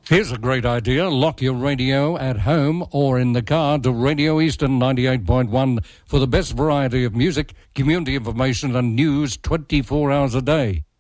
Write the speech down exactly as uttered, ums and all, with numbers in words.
Here's a great idea. Lock your radio at home or in the car to Radio Eastern ninety-eight point one for the best variety of music, community information and news twenty-four hours a day.